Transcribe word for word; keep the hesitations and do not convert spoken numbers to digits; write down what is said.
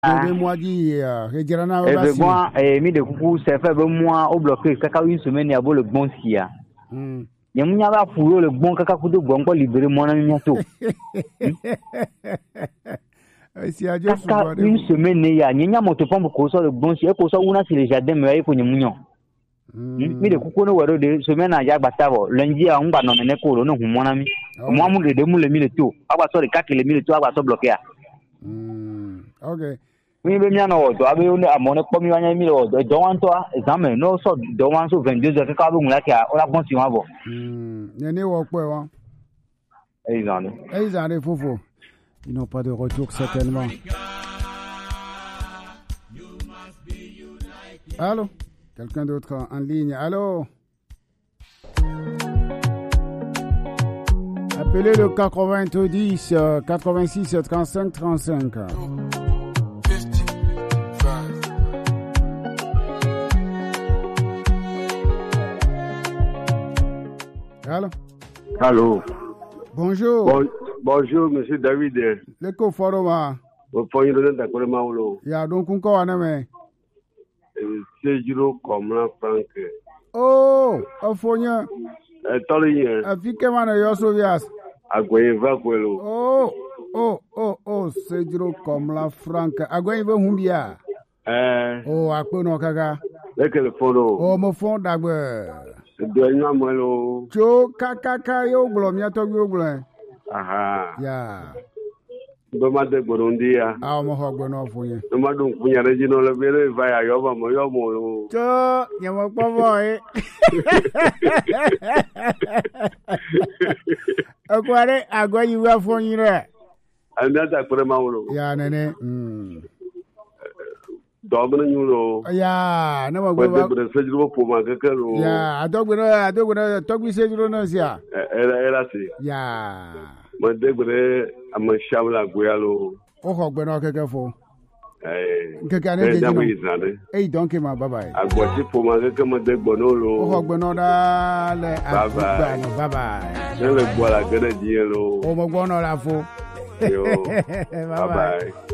Ebe moi dit retirana ba. Ebe moi eh mi de kuku c'est fait be moi au bloqué kaka une semaine ya bo le bon sia. Hmm. Ye munya ba furo le bon kaka ku de bon ko libérer moi na mi to. Si a Dieu souvent une semaine ya nyanya moto pombe ko so le bon sia ko so una sur le jardin mais ko nyamunyo. Mi de kuku no waro de semaine ya gbatabo lundi a ngba no mene ko no hu mo na mi. Mo amu de de mu le mi le to. Agba so le kaka le mi le to agba so bloqué. Hmm. Okay. Oui, bien bien non, toi avec on a mon époque mi wanya mi le do don toi examen no so do wan so vingt-deux heures ka bu mula ka o la bon si wan bo. Hmm, ne wo pe wa. Eh zane. Eh zane fofo. Ils n'ont pas de retour certainement. Allô? Quelqu'un d'autre en ligne? Allô? Appelez le quatre-vingt-dix quatre-vingt-six trente-cinq trente-cinq. Allô? Allô? Bonjour. Bon, bonjour, monsieur David. Le co-foroma. Vous pouvez nous donner d'accord, Maulo? Il y a donc un co aname. C'est Giro comme la Franck. Oh, a fonya. Eh, Tolien. A fike mana yo sovias. Agwe va kwelo. Oh, oh, oh, oh, c'est Giro comme la Franck. Agwe va humbia. Eh. Oh, akpo no kaka. Le téléphone. Oh, mo fond dagbe. Doña Muelo. Cho kakaka yo glo mi ato yo glo. Aha. Ya. Do ma de Burundi ya. Ah mo ho gbo no funye. Do ma dun kunya re jino le bere va ya yo ba mo yo mo. Cho nyamo po boy. Akware agwa yi wa funye re. Anda ta kure ma wo. Ya nene. Mm. Dogna nyulo. Ya, na magwe ba. Ba de sejuro po ma kekelo. Ya, adogna adogna togbi sejuro no sia. Era era si. Ya. Ma de gure am shamla guyalo. O ho gbe no kekefo. Eh. Keke ne de jino. Eh donc ma bye bye. Agwati po ma keke ma de gbonolo. O ho gbe no da le bye bye. Bye bye. Se le bola gere dielo. O mo gbo no la fo. Yo. Bye bye.